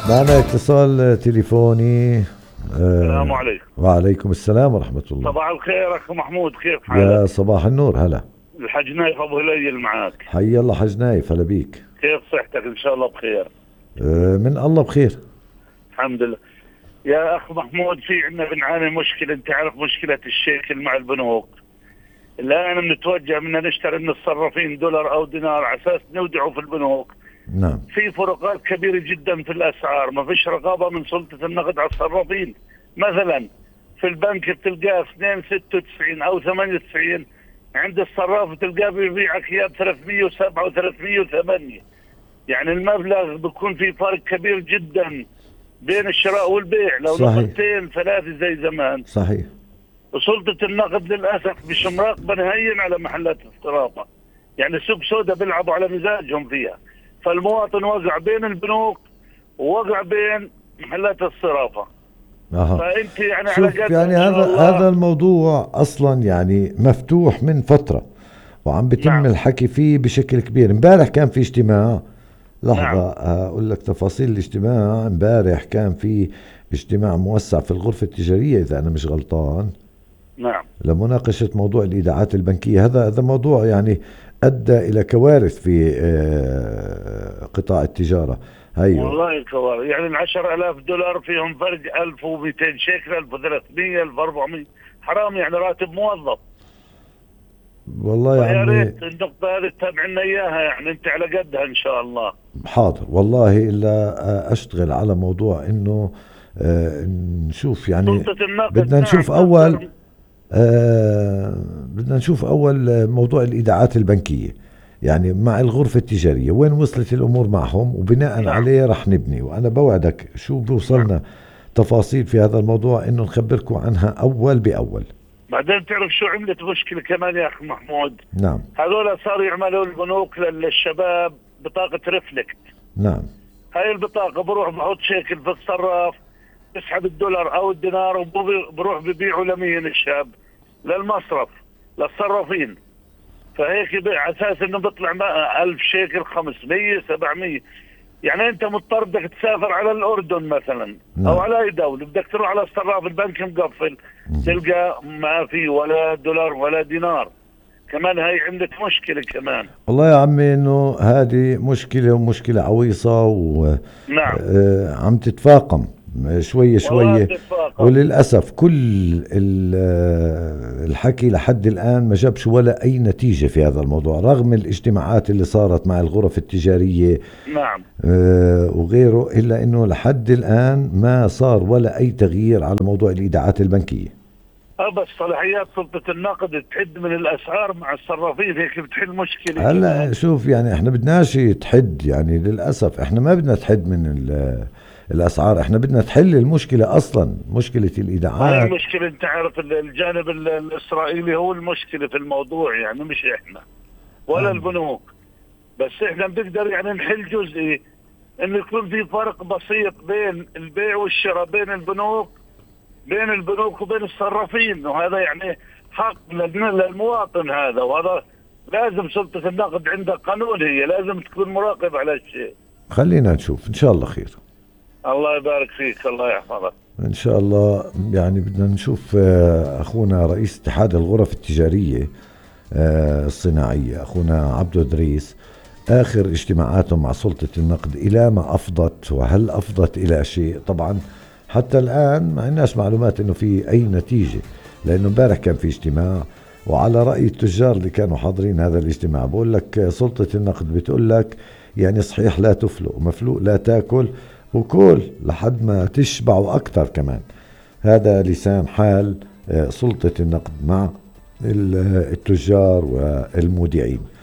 معنا اتصال تليفوني. السلام عليكم. وعليكم السلام ورحمة الله. صباح الخير أخ محمود، كيف حالك؟ يا صباح النور، هلا. الحج نايف أبو هليل معاك. حي الله حج نايف، هلا بيك. كيف صحتك؟ إن شاء الله بخير. من الله بخير. الحمد لله. يا أخ محمود، في عندنا بنعاني مشكلة، أنت عارف مشكلة الشيكل مع البنوك. الآن بنتوجه بدنا نشتري من الصرافين دولار أو دينار على أساس نودعه في البنوك. نعم. في فروقات كبيرة جدا في الأسعار، ما فيش رقابة من سلطة النقد على الصرافين. مثلا في البنك بتلقاه 2.96 أو 98، عند الصراف بتلقاه بيبيعك اياه ب 307 و308. يعني المبلغ بيكون في فرق كبير جدا بين الشراء والبيع، لو نقطتين ثلاثة زي زمان. صحيح. وسلطة النقد للأسف مش مراقبة نهائيا على محلات الصرافة، يعني سوق سودا بيلعبوا على مزاجهم فيها، فالمواطن وقع بين البنوك ووقع بين محلات الصرافة. فأنت يعني على قد يعني هذا الموضوع أصلا يعني مفتوح من فترة وعم بيتم نعم. الحكي فيه بشكل كبير. امبارح كان في اجتماع، لحظة نعم. أقول لك تفاصيل الاجتماع. امبارح كان في اجتماع موسع في الغرفة التجارية إذا أنا مش غلطان. نعم. لمناقشة موضوع الإيداعات البنكية. هذا موضوع يعني أدى إلى كوارث في قطاع التجارة. هيو والله كوارث، يعني 10,000 دولار فيهم فرق 1200 شيكل، 1300 1400. حرام، يعني راتب موظف. والله يا عمي، يا ريت النقطة هذه تتابع لنا إياها، يعني أنت على قدها إن شاء الله. حاضر والله. إلا أشتغل على موضوع إنه نشوف، يعني بدنا نشوف أول بدنا نشوف أول موضوع الإيداعات البنكية، يعني مع الغرفة التجارية وين وصلت الأمور معهم، وبناء نعم. عليه رح نبني. وأنا بوعدك شو بوصلنا نعم. تفاصيل في هذا الموضوع إنه نخبركم عنها أول بأول. بعدين تعرف شو عملت مشكلة كمان يا أخ محمود؟ نعم. هذول صاروا يعملوا البنوك للشباب بطاقة ريفلكت. نعم. هاي البطاقة بروح بحط شيكل في الصراف، بسحب الدولار أو الدينار وبروح ببيعه لمين الشاب؟ للمصرف، للصرافين. فهيك على اساس انه بيطلع 1000 شيكل 500 700. يعني انت مضطر بدك تسافر على الاردن مثلا. نعم. او على اي دوله بدك تروح على الصراف، البنك مقفل، تلقى ما في ولا دولار ولا دينار. كمان هاي عندك مشكله كمان. والله يا عمي انه هذه مشكله، ومشكله عويصه، و نعم. عم تتفاقم شوية شوية. وللأسف كل الحكي لحد الآن ما جابش ولا أي نتيجة في هذا الموضوع، رغم الاجتماعات اللي صارت مع الغرف التجارية. نعم. وغيره، إلا أنه لحد الآن ما صار ولا أي تغيير على موضوع الإيداعات البنكية. بس صلاحيات سلطة النقد تحد من الأسعار مع الصرافين، هيك بتحل مشكلة. هلا شوف، يعني احنا بدناش تحد، يعني للأسف احنا ما بدنا تحد من الأسعار، احنا بدنا تحل المشكلة أصلا، مشكلة الإيداعات. هاي المشكلة، انت عارف الجانب الإسرائيلي هو المشكلة في الموضوع، يعني مش احنا ولا البنوك. بس احنا بنقدر يعني نحل جزئي، انه يكون في فرق بسيط بين البيع والشراء بين البنوك وبين الصرافين، وهذا يعني حق للمواطن هذا، وهذا لازم سلطة النقد عندها قانون، هي لازم تكون مراقب على الشيء. خلينا نشوف إن شاء الله خير. الله يبارك فيك، الله يحفظك إن شاء الله. يعني بدنا نشوف أخونا رئيس اتحاد الغرف التجارية الصناعية، أخونا عبدو إدريس، آخر اجتماعاتهم مع سلطة النقد إلى ما أفضت، وهل أفضت إلى شيء؟ طبعا حتى الآن ما عندناش معلومات إنه في أي نتيجة، لأنه امبارح كان في اجتماع، وعلى رأي التجار اللي كانوا حاضرين هذا الاجتماع بقول لك سلطة النقد بتقول لك يعني صحيح لا تفلق، ومفلوق لا تاكل، وكل لحد ما تشبعوا أكتر كمان. هذا لسان حال سلطة النقد مع التجار والمودعين.